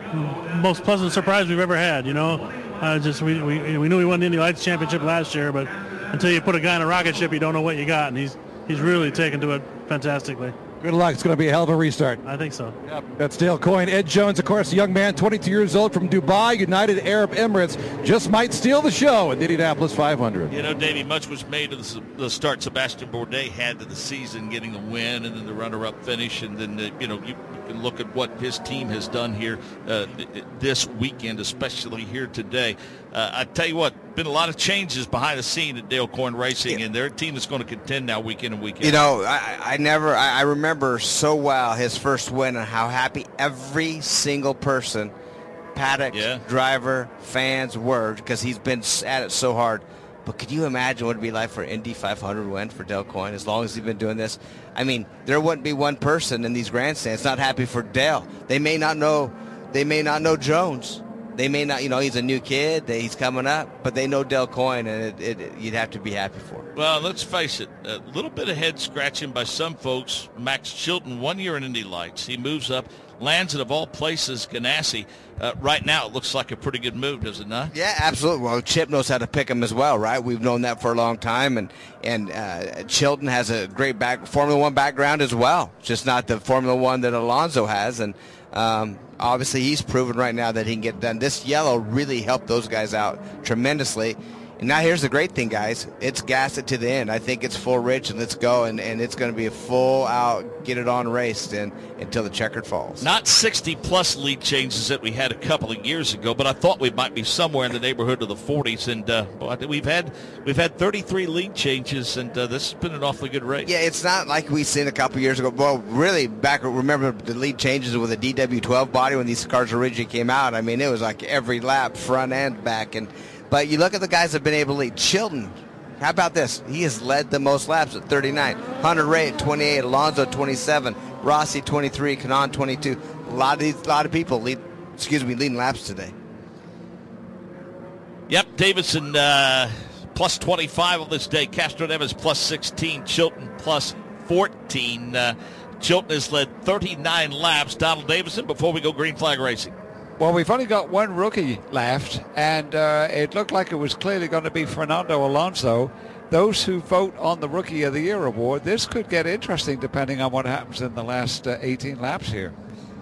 most pleasant surprise we've ever had, you know. Uh, just we, we we knew we won the Indy Lights Championship last year, but until you put a guy in a rocket ship, you don't know what you got, and he's he's really taken to it fantastically. Good luck. It's going to be a hell of a restart. I think so. Yep. That's Dale Coyne. Ed Jones, of course, a young man, twenty-two years old from Dubai, United Arab Emirates, just might steal the show at the Indianapolis five hundred. You know, Davey, much was made of the, the start Sebastian Bourdais had to the season, getting the win and then the runner-up finish, and then, the, you know, you can look at what his team has done here uh, this weekend, especially here today. Uh, I tell you what, been a lot of changes behind the scene at Dale Coyne Racing, yeah. and they're a team that's going to contend now week in and week out. You know, I, I never, I, I remember so well his first win and how happy every single person, paddock, yeah. driver, fans were, because he's been at it so hard. But could you imagine what it would be like for Indy five hundred win for Dale Coyne as long as he's been doing this? I mean, there wouldn't be one person in these grandstands not happy for Dale. They may not know, they may not know Jones. They may not, you know, he's a new kid, he's coming up, but they know Dale Coyne, and it, it, you'd have to be happy for him. Well, let's face it, a little bit of head scratching by some folks. Max Chilton, one year in Indy Lights. He moves up, lands at, of all places, Ganassi. Uh, right now, it looks like a pretty good move, does it not? Yeah, absolutely. Well, Chip knows how to pick him as well, right? We've known that for a long time, and and uh, Chilton has a great back Formula One background as well, just not the Formula One that Alonso has, and um, obviously he's proven right now that he can get done. This yellow really helped those guys out tremendously. And now here's the great thing, guys. It's gas it to the end. I think it's full rich, and let's go. And, and it's going to be a full out, get it on raced and, until the checkered falls. Not sixty-plus lead changes that we had a couple of years ago, but I thought we might be somewhere in the neighborhood of the forties. And uh, we've had we've had thirty-three lead changes, and uh, this has been an awfully good race. Yeah, it's not like we seen a couple of years ago. Well, really, back remember the lead changes with a D W twelve body when these cars originally came out. I mean, it was like every lap, front and back. And But you look at the guys that have been able to lead. Chilton, how about this? He has led the most laps at thirty-nine. Hunter Ray at twenty-eight. Alonso twenty-seven. Rossi twenty-three. Kanaan twenty-two. A lot of these, a lot of people lead. Excuse me, leading laps today. Yep, Davidson uh, plus twenty-five on this day. Castroneves plus sixteen. Chilton plus fourteen. Uh, Chilton has led thirty-nine laps. Donald Davison, before we go green flag racing. Well, we've only got one rookie left, and uh, it looked like it was clearly going to be Fernando Alonso. Those who vote on the Rookie of the Year award, this could get interesting depending on what happens in the last uh, eighteen laps here.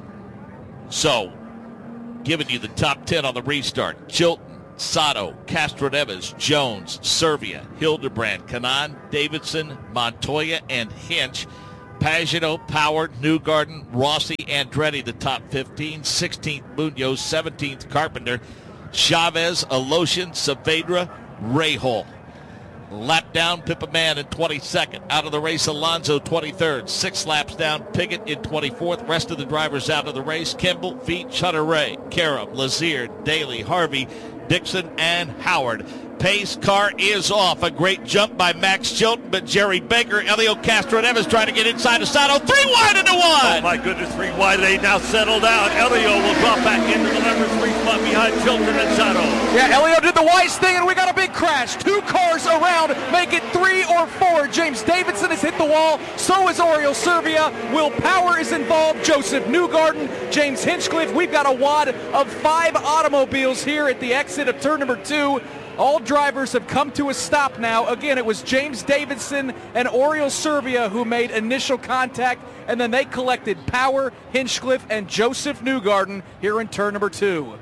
So, giving you the top ten on the restart. Chilton, Sato, Castroneves, Jones, Servia, Hildebrand, Kanaan, Davidson, Montoya, and Hinch. Pagano, Power, Newgarden, Rossi, Andretti, the top fifteen. sixteenth, Munoz. seventeenth, Carpenter. Chavez, Alosian, Saavedra, Rahal. Lap down, Pippa Mann in twenty-second. Out of the race, Alonso, twenty-third. Six laps down, Piggott in twenty-fourth. Rest of the drivers out of the race. Kimball, Veach, Hunter Ray, Karam, Lazier, Daly, Harvey, Dixon, and Howard. Pace car is off. A great jump by Max Chilton, but Jerry Baker, Elio Castroneves trying to get inside of Sato. Three wide into one. Oh, my goodness, three wide. They now settle down. Elio will drop back into the number three spot behind Chilton and Sato. Yeah, Elio did the wise thing, and we got a big crash. Two cars around, make it three or four. James Davidson has hit the wall. So is Oriol Servia. Will Power is involved. Joseph Newgarden, James Hinchcliffe. We've got a wad of five automobiles here at the exit of turn number two. All drivers have come to a stop now. Again, it was James Davidson and Oriol Servia who made initial contact, and then they collected Power, Hinchcliffe, and Joseph Newgarden here in turn number two.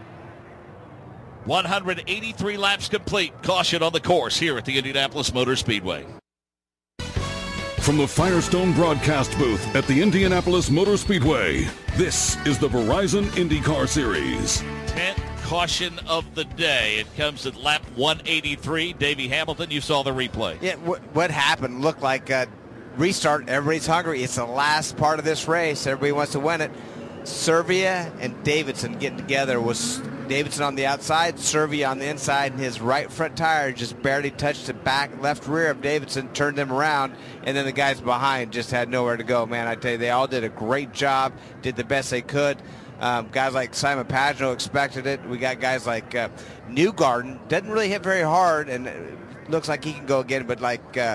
one hundred eighty-three laps complete. Caution on the course here at the Indianapolis Motor Speedway. From the Firestone broadcast booth at the Indianapolis Motor Speedway, this is the Verizon IndyCar Series. tenth caution of the day. It comes at lap one eighty-three. Davey Hamilton, you saw the replay. Yeah, what, what happened looked like a restart. Everybody's hungry. It's the last part of this race. Everybody wants to win it. Servia and Davidson getting together was Davidson on the outside, Servia on the inside, and his right front tire just barely touched the back left rear of Davidson, turned them around, and then the guys behind just had nowhere to go. Man, I tell you, they all did a great job, did the best they could. Um, guys like Simon Pagenaud expected it. We got guys like uh, Newgarden, doesn't really hit very hard, and looks like he can go again, but like uh,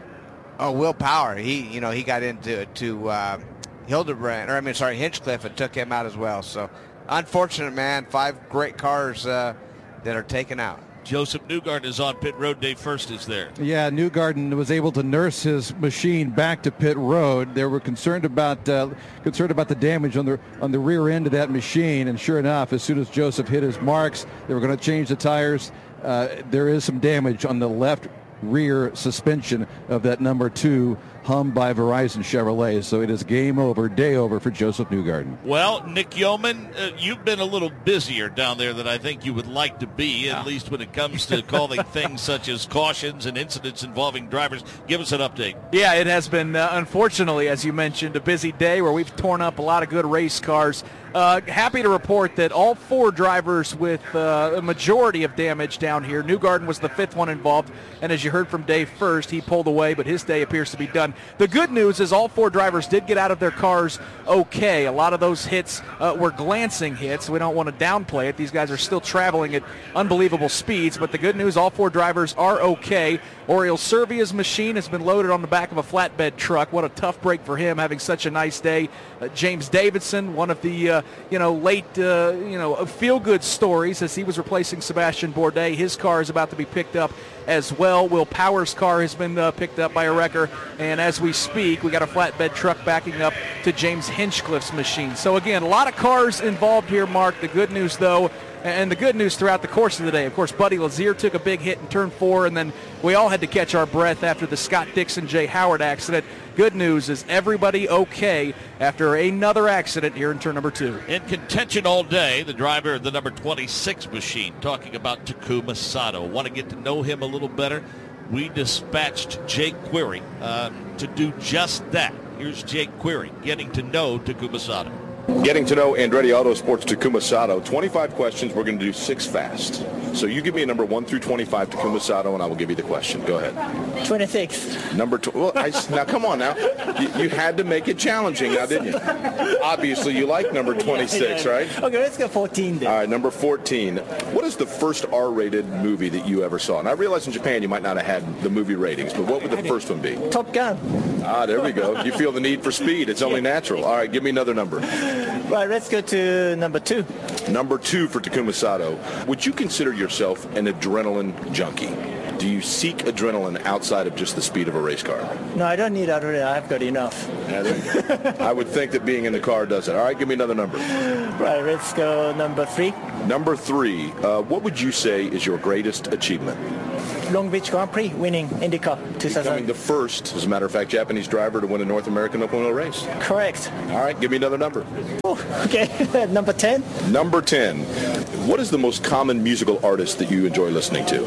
oh, Will Power, he you know he got into to uh, Hildebrand, or I mean sorry Hinchcliffe, and took him out as well. So unfortunate, man. Five great cars uh, that are taken out. Joseph Newgarden is on pit road. Dave First is there. Yeah, Newgarden was able to nurse his machine back to pit road. They were concerned about uh, concerned about the damage on the on the rear end of that machine, and sure enough, as soon as Joseph hit his marks, they were going to change the tires. Uh, there is some damage on the left rear suspension of that number two Hum by Verizon Chevrolet. So it is game over, day over for Joseph Newgarden. Well, Nick Yeoman, uh, you've been a little busier down there than I think you would like to be, at least when it comes to calling things such as cautions and incidents involving drivers. Give us an update. Yeah, it has been, uh, unfortunately, as you mentioned, a busy day where we've torn up a lot of good race cars. Uh, happy to report that all four drivers with uh, a majority of damage down here. Newgarden was the fifth one involved, and as you heard from Dave First, he pulled away, but his day appears to be done. The good news is all four drivers did get out of their cars okay. A lot of those hits uh, were glancing hits. We don't want to downplay it. These guys are still traveling at unbelievable speeds, but the good news, all four drivers are okay. Oriol Servia's machine has been loaded on the back of a flatbed truck. What a tough break for him, having such a nice day. Uh, James Davidson, one of the uh, you know late uh, you know feel-good stories, as he was replacing Sebastian Bourdais. His car is about to be picked up as well. Will Power's car has been uh, picked up by a wrecker, and as we speak, we got a flatbed truck backing up to James Hinchcliffe's machine. So again, a lot of cars involved here, Mark. The good news, though, and the good news throughout the course of the day, of course, Buddy Lazier took a big hit in turn four, and then we all had to catch our breath after the Scott Dixon Jay Howard accident. Good news is everybody okay after another accident here in turn number two. In contention all day, the driver of the number twenty-six machine, talking about Takuma Sato. Want to get to know him a little better? We dispatched Jake Query uh, to do just that. Here's Jake Query getting to know Takuma Sato. Getting to know Andretti Autosports Takuma Sato. twenty-five questions. We're going to do six fast. So you give me a number one through twenty-five, Takuma Sato, and I will give you the question. Go ahead. twenty-six. Number two. Well, I, now come on now. You, you had to make it challenging now, didn't you? Obviously, you like number twenty-six, yeah, yeah. right? Okay, let's go fourteen then. All right, number fourteen. What is the first R-rated movie that you ever saw? And I realize in Japan you might not have had the movie ratings, but what would the first one be? Top Gun. Ah, there we go. You feel the need for speed. It's only natural. All right, give me another number. Right, let's go to number two. Number two for Takuma Sato. Would you consider yourself an adrenaline junkie? Do you seek adrenaline outside of just the speed of a race car? No, I don't need adrenaline. I've got enough. Yeah, there you go. I would think that being in the car does it. All right, give me another number. Right, let's go number three. Number three. Uh, what would you say is your greatest achievement? Long Beach Grand Prix, winning IndyCar two thousand. Becoming the first, as a matter of fact, Japanese driver to win a North American open wheel race. Correct. All right, give me another number. Oh, okay, number ten. Number ten. What is the most common musical artist that you enjoy listening to?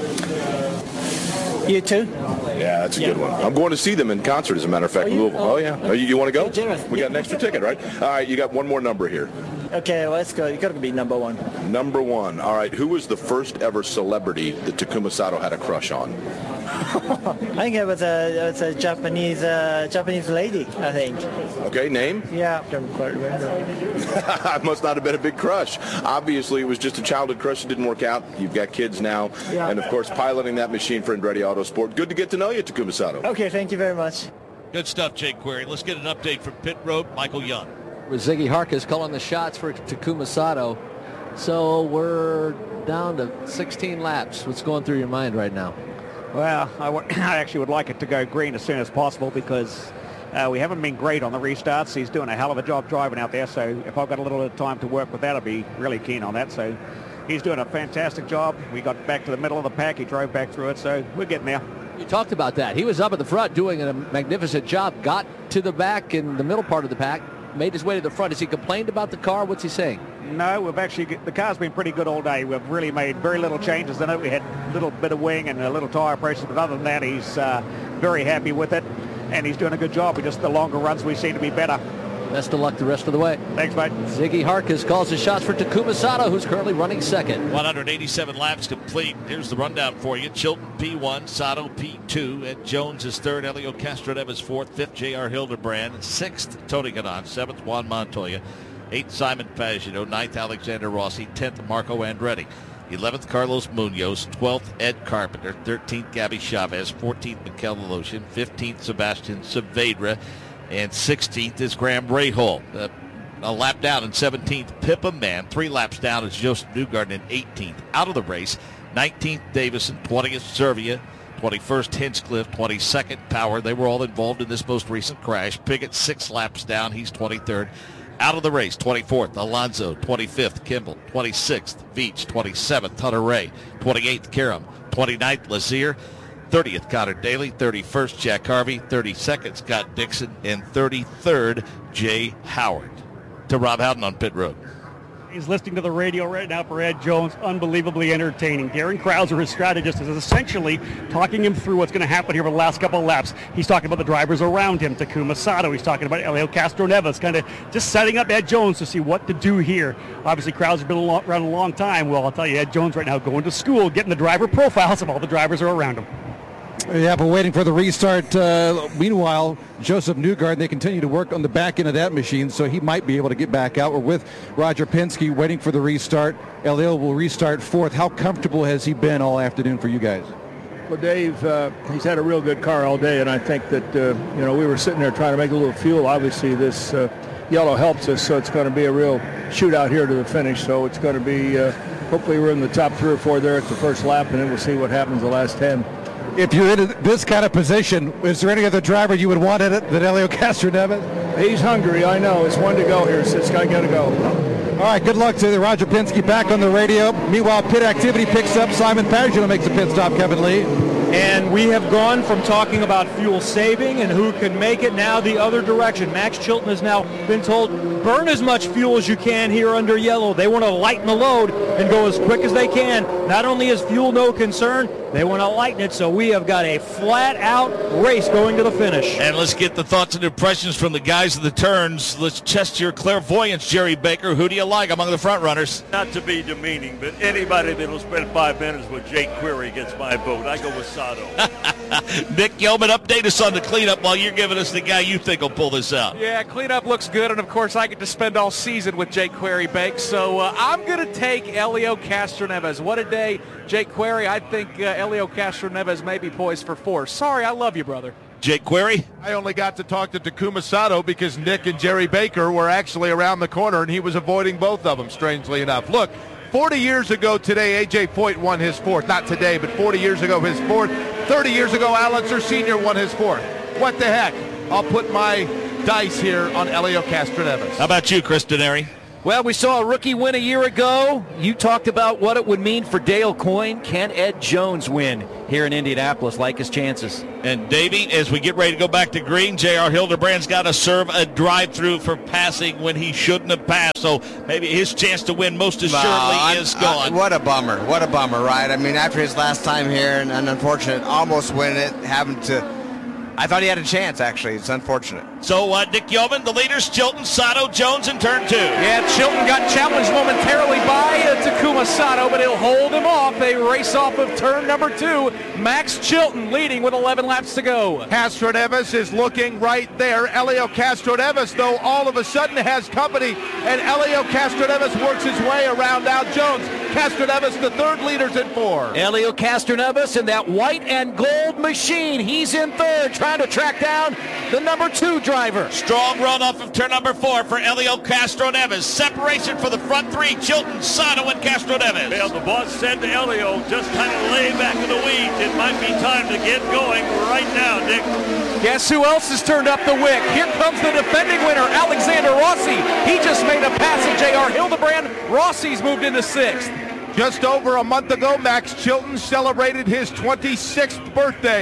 You too? Yeah, that's a yeah. good one. I'm going to see them in concert, as a matter of fact, in Louisville. Oh, yeah. Oh, you, you want to go? Yeah, we got an extra ticket, right? All right, you got one more number here. Okay, well, let's go. You got to be number one. Number one. All right, who was the first ever celebrity that Takuma Sato had a crush on? I think it was a, it was a Japanese uh, Japanese lady, I think. Okay, name? Yeah, don't quite remember. It must not have been a big crush. Obviously, it was just a childhood crush that didn't work out. You've got kids now. Yeah. And, of course, piloting that machine for Andretti Autosport. Good to get to know you, Takuma Sato. Okay, thank you very much. Good stuff, Jake Query. Let's get an update from pit road. Michael Young. Ziggy Harkus calling the shots for Takuma Sato. So we're down to sixteen laps. What's going through your mind right now? Well, I, w- I actually would like it to go green as soon as possible because uh, we haven't been great on the restarts. He's doing a hell of a job driving out there. So if I've got a little bit of time to work with that, I'd be really keen on that. So he's doing a fantastic job. We got back to the middle of the pack. He drove back through it. So we're getting there. You talked about that. He was up at the front doing a magnificent job, got to the back in the middle part of the pack, made his way to the front. Has he complained about the car? What's he saying? No, we've actually, the car's been pretty good all day. We've really made very little changes in it. We had a little bit of wing and a little tire pressure, but other than that, he's uh, very happy with it, and he's doing a good job. We just, the longer runs, we seem to be better. Best of luck the rest of the way. Thanks, mate. Ziggy Harkis calls the shots for Takuma Sato, who's currently running second. one hundred eighty-seven laps complete. Here's the rundown for you. Chilton P one, Sato P two, Ed Jones is third, Helio Castroneves fourth, fifth J R Hildebrand, sixth Tony Kanaan, seventh Juan Montoya, eighth Simon Pagenaud, ninth Alexander Rossi, tenth Marco Andretti, eleventh Carlos Munoz, twelfth Ed Carpenter, thirteenth Gabby Chavez, fourteenth Mikel Voloshin, fifteenth Sebastian Saavedra, and sixteenth is Graham Rahal. Uh, a lap down in seventeenth, Pippa Mann. Three laps down is Joseph Newgarden in eighteenth. Out of the race, nineteenth Davison, twentieth Servia, twenty-first Hinchcliffe, twenty-second Power. They were all involved in this most recent crash. Piggott six laps down. He's twenty-third. Out of the race, twenty-fourth Alonso, twenty-fifth Kimball, twenty-sixth Veach, twenty-seventh Hunter Ray, twenty-eighth Karam, twenty-ninth Lazier, thirtieth Connor Daly, thirty-first Jack Harvey, thirty-second Scott Dixon, and thirty-third Jay Howard. To Rob Howden on pit road. He's listening to the radio right now for Ed Jones. Unbelievably entertaining. Darren Krauser, his strategist, is essentially talking him through what's going to happen here for the last couple of laps. He's talking about the drivers around him, Takuma Sato. He's talking about Helio Castroneves, kind of just setting up Ed Jones to see what to do here. Obviously, Krauser's been around a long time. Well, I'll tell you, Ed Jones right now going to school, getting the driver profiles of all the drivers are around him. Yeah, but waiting for the restart. Uh, meanwhile, Joseph Newgarden, they continue to work on the back end of that machine, so he might be able to get back out. We're with Roger Penske waiting for the restart. Helio will restart fourth. How comfortable has he been all afternoon for you guys? Well, Dave, uh, he's had a real good car all day, and I think that, uh, you know, we were sitting there trying to make a little fuel. Obviously, this uh, yellow helps us, so it's going to be a real shootout here to the finish. So it's going to be, uh, hopefully we're in the top three or four there at the first lap, and then we'll see what happens the last ten. If you're in this kind of position, is there any other driver you would want in it than Helio Castroneves? He's hungry, I know. It's one to go here, so this guy got to go. All right, good luck to Roger Penske back on the radio. Meanwhile, pit activity picks up. Simon Pagenaud makes a pit stop, Kevin Lee. And we have gone from talking about fuel saving and who can make it now the other direction. Max Chilton has now been told, burn as much fuel as you can here under yellow. They want to lighten the load and go as quick as they can. Not only is fuel no concern, they want to lighten it, so we have got a flat-out race going to the finish. And let's get the thoughts and impressions from the guys of the turns. Let's test your clairvoyance, Jerry Baker. Who do you like among the front runners? Not to be demeaning, but anybody that will spend five minutes with Jake Query gets my vote. I go with Sato. Nick Yeoman, update us on the cleanup while you're giving us the guy you think will pull this out. Yeah, cleanup looks good, and of course I get to spend all season with Jake Query, Bake, so uh, I'm going to take Helio Castroneves. What a day, Jake Query. I think uh, Helio Castroneves may be poised for four. Sorry, I love you, brother. Jake Query? I only got to talk to Takuma Sato because Nick and Jerry Baker were actually around the corner, and he was avoiding both of them, strangely enough. Look, forty years ago today, A J Foyt won his fourth. Not today, but forty years ago, his fourth. thirty years ago, Al Unser Senior won his fourth. What the heck? I'll put my dice here on Helio Castroneves. How about you, Chris Denary? Well, we saw a rookie win a year ago. You talked about what it would mean for Dale Coyne. Can Ed Jones win here in Indianapolis? Like his chances. And Davey, as we get ready to go back to green, J R Hildebrand's got to serve a drive-through for passing when he shouldn't have passed. So maybe his chance to win most assuredly no, is gone. I, what a bummer. What a bummer, right? I mean, after his last time here and an unfortunate almost win it, having to... I thought he had a chance, actually. It's unfortunate. So, uh, Nick Yeoman, the leaders, Chilton, Sato, Jones in turn two. Yeah, Chilton got challenged momentarily by uh, Takuma Sato, but he'll hold him off. They race off of turn number two. Max Chilton leading with eleven laps to go. Castroneves is looking right there. Helio Castroneves, though, all of a sudden has company, and Helio Castroneves works his way around Al Jones. Castroneves, the third, leaders in four. Helio Castroneves in that white and gold machine. He's in third, trying to track down the number two driver. Strong run off of turn number four for Helio Castroneves. Separation for the front three, Chilton, Sato, and Castroneves. Well, the boss said to Helio, just kind of lay back in the weeds. It might be time to get going right now, Nick. Guess who else has turned up the wick? Here comes the defending winner, Alexander Rossi. He just made a pass at J R Hildebrand. Rossi's moved into sixth. Just over a month ago, Max Chilton celebrated his twenty-sixth birthday.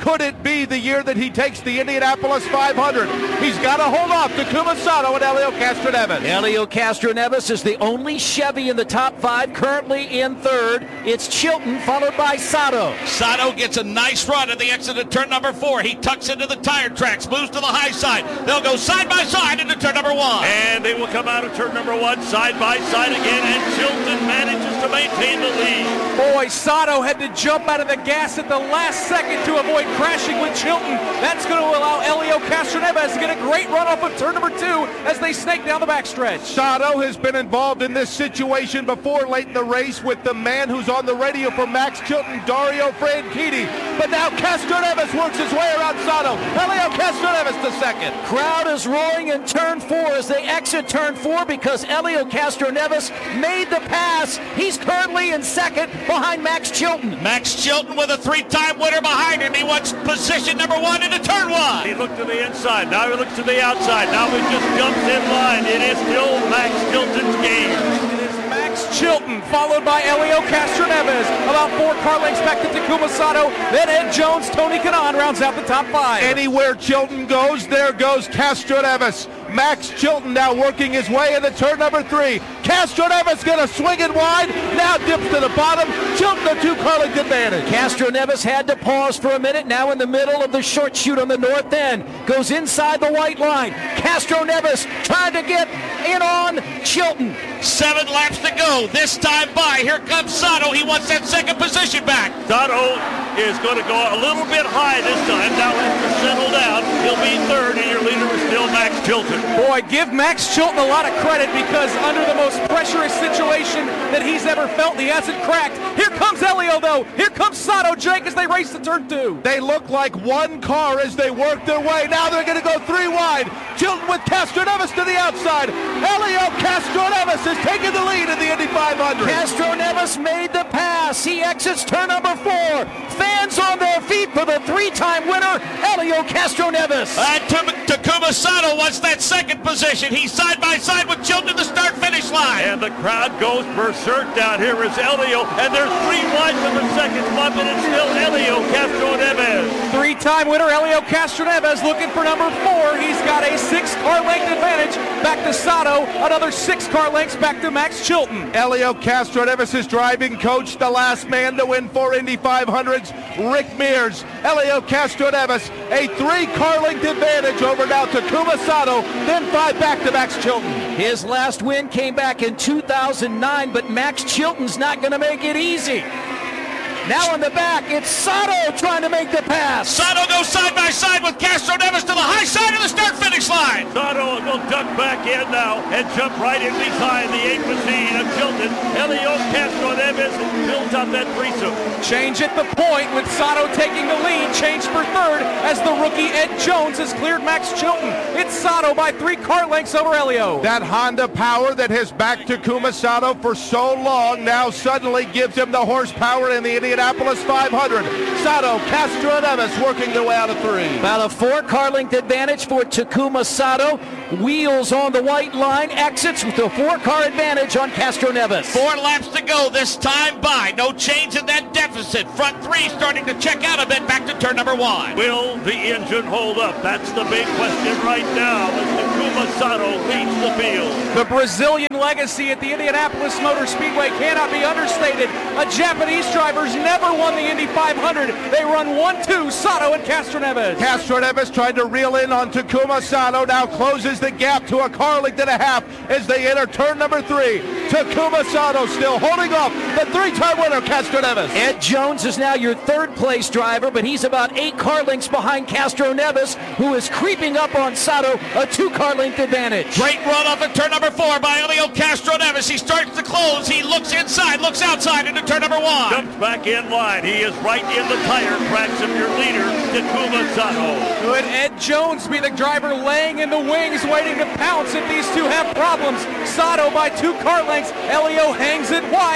Could it be the year that he takes the Indianapolis five hundred? He's got to hold off Takuma Sato and Helio Castroneves. Helio Castroneves is the only Chevy in the top five, currently in third. It's Chilton, followed by Sato. Sato gets a nice run at the exit of turn number four. He tucks into the tire tracks, moves to the high side. They'll go side by side into turn number one. And they will come out of turn number one, side by side again, and Chilton manages to maintain the lead. Boy, Sato had to jump out of the gas at the last second to avoid crashing with Chilton. That's going to allow Helio Castroneves to get a great run off of turn number two as they snake down the backstretch. Sato has been involved in this situation before late in the race with the man who's on the radio for Max Chilton, Dario Franchitti. But now Castroneves works his way around Sato. Helio Castroneves to second. Crowd is roaring in turn four as they exit turn four because Helio Castroneves made the pass. He's currently in second behind Max Chilton. Max Chilton with a three-time winner behind him. He wants position number one into turn one. He looked to the inside. Now he looks to the outside. Now he just jumps in line. It is still Max Chilton's game. It is Max Chilton, followed by Helio Castroneves. About four car lengths back to Takuma Sato. Then Ed Jones, Tony Kanaan rounds out the top five. Anywhere Chilton goes, there goes Castroneves. Max Chilton now working his way into turn number three. Castroneves going to swing it wide. Now dips to the bottom. Chilton a two-car length advantage. Castroneves had to pause for a minute. Now in the middle of the short chute on the north end. Goes inside the white line. Castroneves trying to get in on Chilton. Seven laps to go. This time by. Here comes Sato. He wants that second position back. Sato is going to go a little bit high this time. Now has to settle down. He'll be third, and your leader is still Max Chilton. Boy, give Max Chilton a lot of credit because under the most pressurous situation that he's ever felt, he hasn't cracked. Here comes Helio, though. Here comes Sato, Jake, as they race to turn two. They look like one car as they work their way. Now they're going to go three wide. Chilton with Castroneves to the outside. Helio Castroneves has taken the lead in the Indy five hundred. Castroneves made the pass. He exits turn number four. Fans on their feet for the three-time winner, Helio Castroneves. And Takuma Sato wants that second position. He's side by side with Chilton at the start-finish line. And the crowd goes berserk down here as Helio, and there's three wide for the second spot, but it's still Helio Castroneves. Three-time winner Helio Castroneves looking for number four. He's got a six-car length advantage back to Sato. Another six-car lengths back to Max Chilton. Helio Castroneves is driving coach, the last man to win four Indy five hundreds, Rick Mears. Helio Castroneves, a three-car length advantage over now Takuma Sato, then five back to Max Chilton. His last win came back in two thousand nine, but Max Chilton's not going to make it easy. Now in the back, it's Sato trying to make the pass. Sato goes side by side with Castroneves to the high side of the start-finish line. Sato will duck back in now and jump right in behind the eighth machine of Chilton. Helio Castroneves builds up that threesome. Change at the point with Sato taking the lead. Change for third as the rookie Ed Jones has cleared Max Chilton. It's Sato by three car lengths over Helio. That Honda power that has backed Takuma Sato for so long now suddenly gives him the horsepower in the Indianapolis five hundred. Sato, Castroneves working their way out of three. About a four-car length advantage for Takuma Sato. Wheels on the white line. Exits with a four-car advantage on Castroneves. Four laps to go this time by. No change in that deficit. Front three starting to check out a bit back to turn number one. Will the engine hold up? That's the big question right now as Takuma Sato leads the field. The Brazilian legacy at the Indianapolis Motor Speedway cannot be understated. A Japanese driver's never won the Indy five hundred. They run one two, Sato and Castroneves. Castroneves tried to reel in on Takuma Sato, now closes the gap to a car length and a half as they enter turn number three. Takuma Sato still holding off the three-time winner, Castroneves. Ed Jones is now your third place driver, but he's about eight car lengths behind Castroneves, who is creeping up on Sato, a two-car length advantage. Great run off of turn number four by Helio Castroneves. He starts to close. He looks inside, looks outside into turn number one. Jumps back in line. He is right in the tire cracks of your leader, Takuma Sato. Could Ed Jones be the driver laying in the wings, waiting to pounce if these two have problems? Sato by two car lengths. Helio hangs it wide, exiting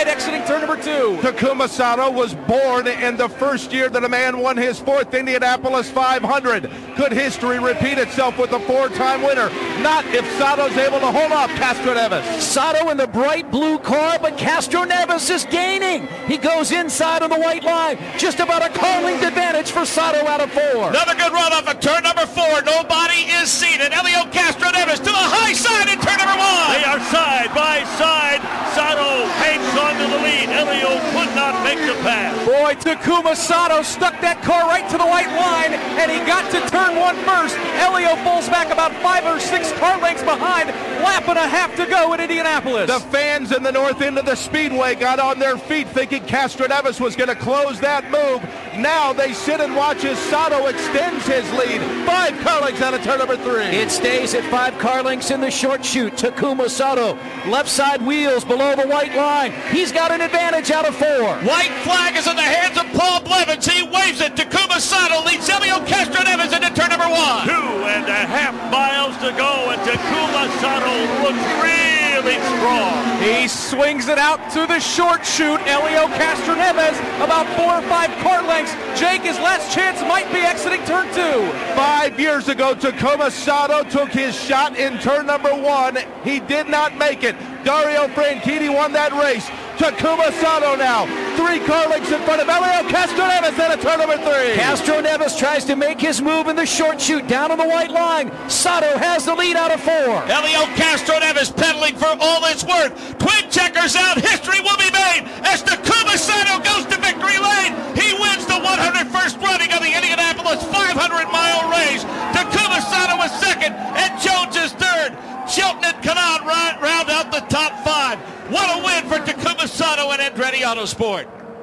turn number two. Takuma Sato was born in the first year that a man won his fourth Indianapolis five hundred. Could history repeat itself with a four-time winner? Not if Sato's able to hold off Castroneves. Sato in the bright blue car, but Castroneves is gaining. He goes inside on the white line. Just about a car length advantage for Sato out of four. Another good run off of turn number four. Nobody is seated. Elio Castroneves to the high side in turn number one. They are side by side. Sato hangs on to the lead. Elio could not make the pass. Boy, Takuma Sato stuck that car right to the white line, and he got to turn one first. Elio falls back about five or six car lengths behind. Lap and a half to go in Indianapolis. The fans in the north end of the speedway got on their feet thinking Castroneves was going to close that move. Now they sit and watch as Sato extends his lead. Five car lengths out of turn number three. It stays at five car lengths in the short chute. Takuma Sato, left side wheels below the white line. He's got an advantage out of four. White flag is in the hands of Paul Blevins. He waves it. Takuma Sato leads Elio Castroneves into turn number one. Two and a half miles to go, and Takuma Sato looks really strong. He swings it out to the short chute. Elio Castroneves about four or five car lengths. Jake, his last chance might be exiting turn two. Five years ago, Takuma Sato took his shot in turn number one. He did not make it. Dario Franchitti won that race. Takuma Sato now, three car lengths in front of Elio Castroneves at turn number three. Castroneves tries to make his move in the short chute down on the white line. Sato has the lead out of four. Elio Castroneves pedaling for all it's worth. Twin checkers out. History will be made as Takuma Sato goes to victory lane. He wins the one hundred first running of the Indianapolis five hundred mile race. Takuma Sato is second, and Jones is third. Chilton and Kanaan round out the top five. What a win for Takuma Sato and Andretti Autosport.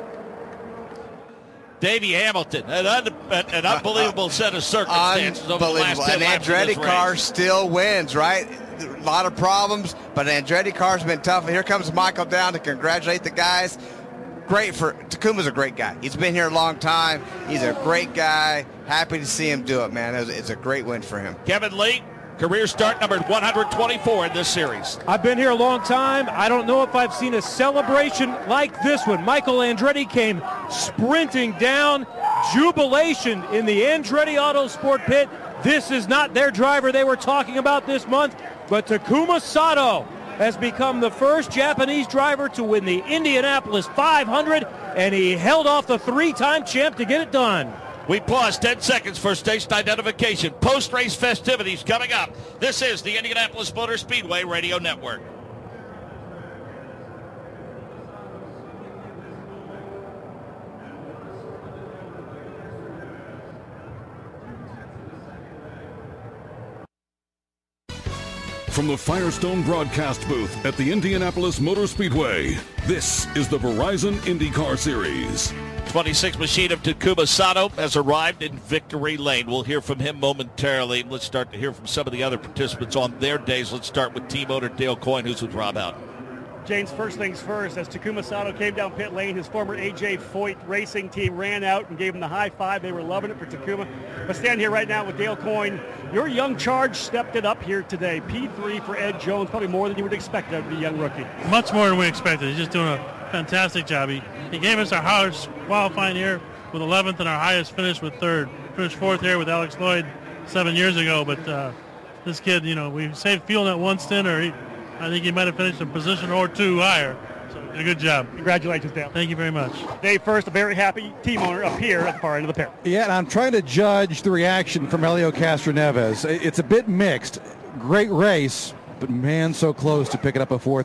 Davey Hamilton, an, un- an unbelievable set of circumstances over the last ten An laps of Andretti this car race. still wins, right? A lot of problems, but an Andretti car's been tough. And here comes Michael down to congratulate the guys. Great for Takuma's a great guy. He's been here a long time. He's a great guy. Happy to see him do it, man. It was, it's a great win for him. Kevin Lee, career start number one hundred twenty-four in this series. I've been here a long time. I don't know if I've seen a celebration like this one. Michael Andretti came sprinting down. Jubilation in the Andretti Autosport pit. This is not their driver they were talking about this month, but Takuma Sato has become the first Japanese driver to win the Indianapolis five hundred, and he held off the three-time champ to get it done. We pause ten seconds for station identification. Post-race festivities coming up. This is the Indianapolis Motor Speedway Radio Network. From the Firestone broadcast booth at the Indianapolis Motor Speedway, this is the Verizon IndyCar Series. twenty-six machine of Takuma Sato has arrived in victory lane. We'll hear from him momentarily. Let's start to hear from some of the other participants on their days. Let's start with team owner Dale Coyne, who's with Rob Houghton. James, first things first, as Takuma Sato came down pit lane, his former A J Foyt racing team ran out and gave him the high five. They were loving it for Takuma. But stand here right now with Dale Coyne. Your young charge stepped it up here today. P three for Ed Jones, probably more than you would expect out of a young rookie. Much more than we expected. He's just doing a fantastic job. He, he gave us our highest qualifying here with eleventh and our highest finish with third. Finished fourth here with Alex Lloyd seven years ago. But uh, this kid, you know, we saved fuel in that one stint, or he, I think he might have finished a position or two higher. So did a good job. Congratulations, Dale. Thank you very much. Dave First, a very happy team owner up here at the far end of the pit. Yeah, and I'm trying to judge the reaction from Elio Castroneves. It's a bit mixed. Great race, but man, so close to picking up a fourth